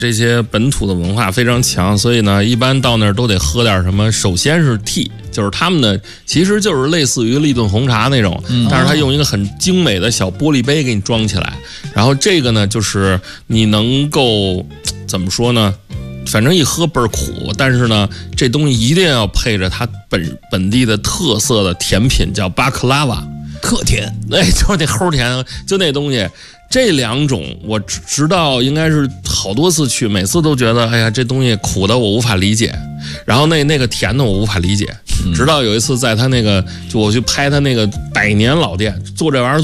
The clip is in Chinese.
这些本土的文化非常强，所以呢，一般到那儿都得喝点什么。首先是 tea， 就是他们的其实就是类似于立顿红茶那种，但是他用一个很精美的小玻璃杯给你装起来。然后这个呢，就是你能够怎么说呢？反正一喝倍儿苦，但是呢，这东西一定要配着它本地的特色的甜品，叫巴克拉瓦， 特甜。 哎，就是那齁甜，就那东西。这两种我直到应该是好多次去，每次都觉得哎呀，这东西苦的我无法理解，然后那个甜的我无法理解，直到有一次在他那个就我去拍他那个100年老店做这玩意儿